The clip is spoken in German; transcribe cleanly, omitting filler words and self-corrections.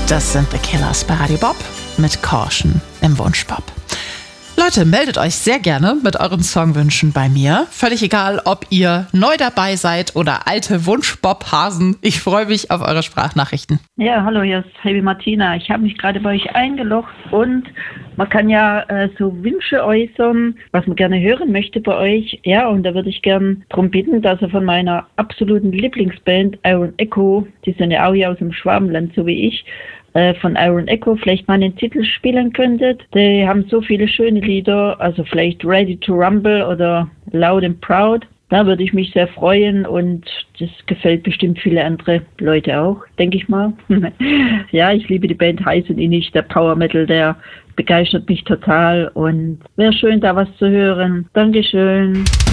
Das sind The Killers bei Radio Bob mit Caution im Wunschbob. Leute, meldet euch sehr gerne mit euren Songwünschen bei mir. Völlig egal, ob ihr neu dabei seid oder alte Wunschbob-Hasen. Ich freue mich auf eure Sprachnachrichten. Ja, hallo, hier ist Heavy Martina. Ich habe mich gerade bei euch eingeloggt und man kann ja so Wünsche äußern, was man gerne hören möchte bei euch. Ja, und da würde ich gern darum bitten, dass ihr von meiner absoluten Lieblingsband Iron Echo, die sind ja auch hier aus dem Schwabenland, so wie ich, von Iron Echo vielleicht mal einen Titel spielen könntet. Die haben so viele schöne Lieder, also vielleicht Ready to Rumble oder Loud and Proud. Da würde ich mich sehr freuen und das gefällt bestimmt viele andere Leute auch, denke ich mal. Ja, ich liebe die Band heiß und innig. Der Power Metal, der begeistert mich total und wäre schön, da was zu hören. Dankeschön.